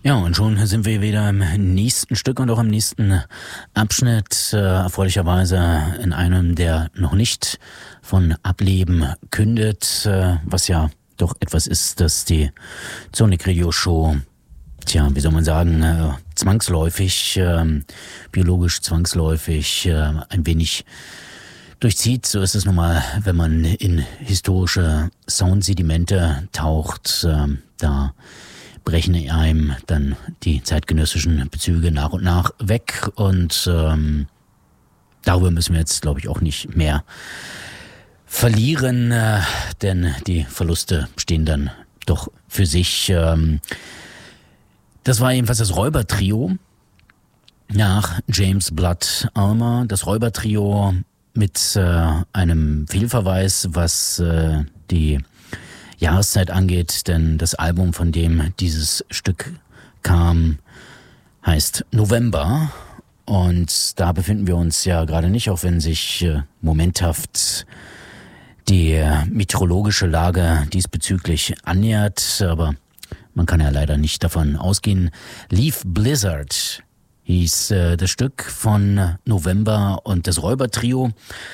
Ja, und schon sind wir wieder im nächsten Stück und auch im nächsten Abschnitt, erfreulicherweise in einem, der noch nicht von Ableben kündet, was ja doch etwas ist, das die Sonic Radio Show, wie soll man sagen, zwangsläufig, biologisch zwangsläufig, ein wenig durchzieht. So ist es nun mal, wenn man in historische Soundsedimente taucht, da brechen einem dann die zeitgenössischen Bezüge nach und nach weg und darüber müssen wir jetzt, glaube ich, auch nicht mehr verlieren, denn die Verluste stehen dann doch für sich. Das war jedenfalls das Räubertrio nach James Blood Ulmer, das Räubertrio mit einem Fehlverweis, was die Jahreszeit angeht, denn das Album, von dem dieses Stück kam, heißt November und da befinden wir uns ja gerade nicht, auch wenn sich momenthaft die meteorologische Lage diesbezüglich annähert, aber man kann ja leider nicht davon ausgehen. Leaf Blizzard hieß das Stück von November und das Räubertrio,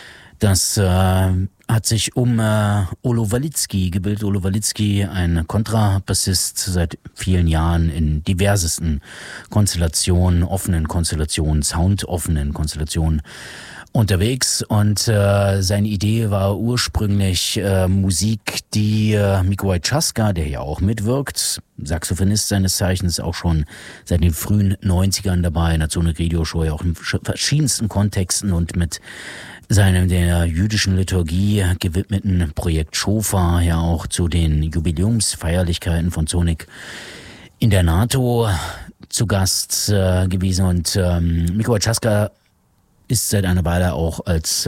das hat sich um Olo Walitzki gebildet. Olo Walitzki, ein Kontrabassist, seit vielen Jahren in diversesten Konstellationen, offenen Konstellationen, soundoffenen Konstellationen unterwegs. Und seine Idee war ursprünglich Musik, die Mikołaj Czaska, der ja auch mitwirkt, Saxophonist seines Zeichens, auch schon seit den frühen 90ern dabei, in der Sonic Radio Show, ja auch in verschiedensten Kontexten und mit seinem der jüdischen Liturgie gewidmeten Projekt Shofa ja auch zu den Jubiläumsfeierlichkeiten von Sonic in der NATO zu Gast gewesen. Und Mikołaj Czaska ist seit einer Weile auch als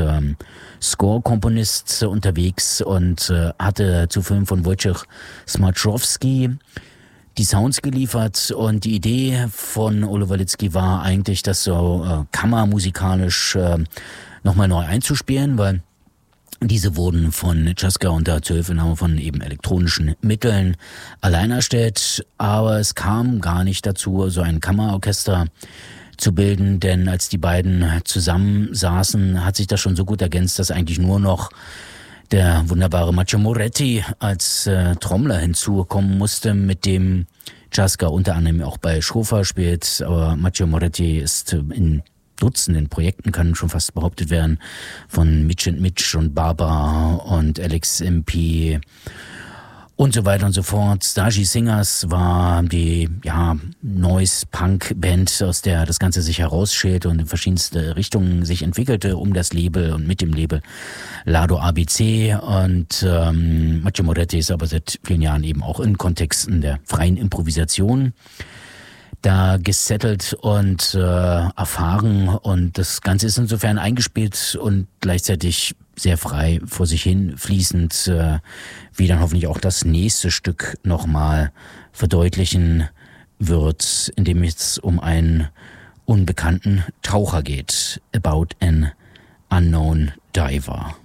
Score-Komponist unterwegs und hatte zu Filmen von Wojciech Smaczkowski die Sounds geliefert. Und die Idee von Olo Walitzki war eigentlich, das so kammermusikalisch nochmal neu einzuspielen, weil diese wurden von Czaska unter Zuhilfenahme von eben elektronischen Mitteln allein erstellt, aber es kam gar nicht dazu, so ein Kammerorchester zu bilden, denn als die beiden zusammensaßen, hat sich das schon so gut ergänzt, dass eigentlich nur noch der wunderbare Macio Moretti als Trommler hinzukommen musste, mit dem Czaska unter anderem auch bei Shofa spielt, aber Macio Moretti ist in Dutzenden Projekten, kann schon fast behauptet werden, von Mitch and Mitch und Baba und Alex MP und so weiter und so fort. Stasi Singers war die Noise-Punk-Band, aus der das Ganze sich herausschälte und in verschiedenste Richtungen sich entwickelte, um das Label und mit dem Label Lado ABC. Und Macio Moretti ist aber seit vielen Jahren eben auch in Kontexten der freien Improvisation da gesettelt und erfahren, und das Ganze ist insofern eingespielt und gleichzeitig sehr frei vor sich hin fließend, wie dann hoffentlich auch das nächste Stück nochmal verdeutlichen wird, in dem es um einen unbekannten Taucher geht, About an Unknown Diver.